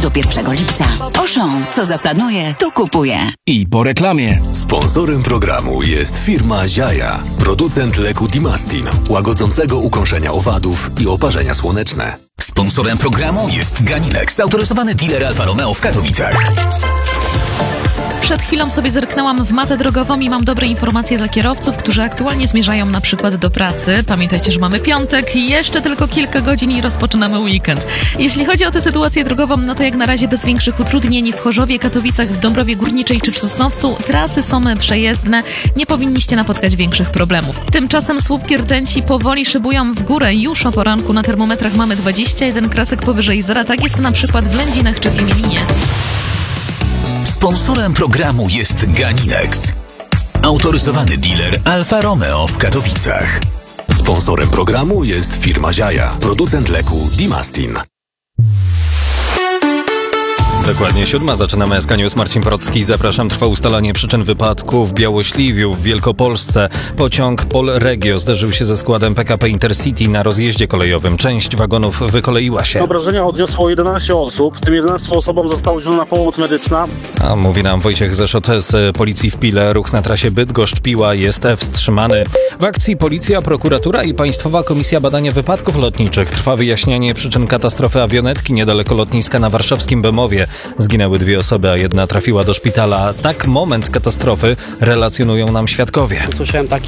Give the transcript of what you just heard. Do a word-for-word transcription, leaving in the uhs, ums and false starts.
do pierwszego lipca. Auchan, co zaplanuje, to kupuje. I po reklamie. Sponsorem programu jest firma Ziaja, producent leku Dimastin, łagodzącego ukąszenia owadów i oparzenia słoneczne. Sponsorem programu jest Ganinex, autoryzowany dealer Alfa Romeo w Katowicach. Przed chwilą sobie zerknęłam w mapę drogową i mam dobre informacje dla kierowców, którzy aktualnie zmierzają na przykład do pracy. Pamiętajcie, że mamy piątek, jeszcze tylko kilka godzin i rozpoczynamy weekend. Jeśli chodzi o tę sytuację drogową, no to jak na razie bez większych utrudnień w Chorzowie, Katowicach, w Dąbrowie Górniczej czy w Sosnowcu. Trasy są przejezdne, nie powinniście napotkać większych problemów. Tymczasem słupki rtęci powoli szybują w górę. Już o poranku na termometrach mamy dwadzieścia jeden kresek powyżej zera. Tak jest na przykład w Lędzinach czy w Imielinie. Sponsorem programu jest Ganinex, autoryzowany dealer Alfa Romeo w Katowicach. Sponsorem programu jest firma Ziaja, producent leku Dimastin. Dokładnie siódma. Zaczynamy S K News. Marcin Porocki. Zapraszam. Trwa ustalanie przyczyn wypadku w Białośliwiu w Wielkopolsce. Pociąg Polregio zderzył się ze składem P K P Intercity na rozjeździe kolejowym. Część wagonów wykoleiła się. Obrażenia odniosło jedenaście osób. Tym jedenastu osobom została udzielona pomoc medyczna. A mówi nam Wojciech Zeszot z Policji w Pile. Ruch na trasie Bydgoszcz-Piła jest wstrzymany. W akcji Policja, Prokuratura i Państwowa Komisja Badania Wypadków Lotniczych. Trwa wyjaśnianie przyczyn katastrofy awionetki niedaleko lotniska na warszawskim Bemowie. Zginęły dwie osoby, a jedna trafiła do szpitala. Tak moment katastrofy relacjonują nam świadkowie. Słyszałem taki